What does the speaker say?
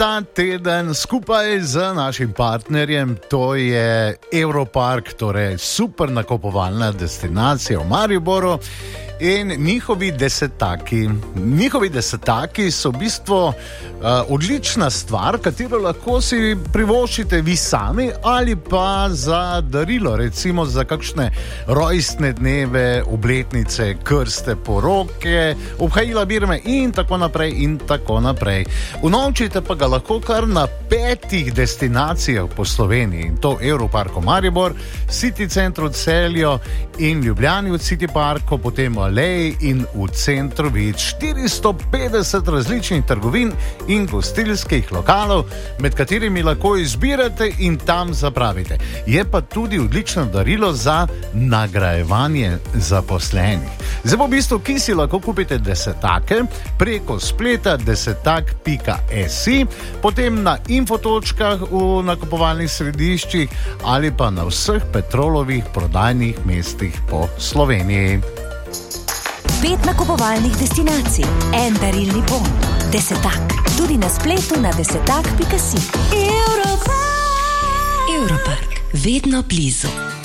ta teden skupaj z našim partnerjem, to je Europark, torej super nakupovalna destinacija v Mariboru. In njihovi desetaki so v bistvu odlična stvar, katero lahko si privoščite vi sami ali pa za darilo, recimo za kakšne rojstne dneve, obletnice, krste, poroke, obhajila birme in tako naprej in tako naprej. Unovčite pa ga lahko kar na 5 destinacijah po Sloveniji, in to Europarku Maribor, City centru Celje in Ljubljani v City parku, potem v Aleji in v centru Vič. 450 različnih trgovin in gostilskih lokalov, med katerimi lahko izbirate in tam zapravite. Je pa tudi odlično darilo za nagrajevanje zaposlenih. Zdaj v bistvu, ki si lahko kupite desetake preko spleta desetak.si, potem na infotočkah v nakupovalnih središčih ali pa na vseh Petrolovih prodajnih mestih po Sloveniji. 5 nakupovalnih destinacij, en darilni bon, Desetak. Tudi na spletu na desetak.si. Europark, vedno blizu.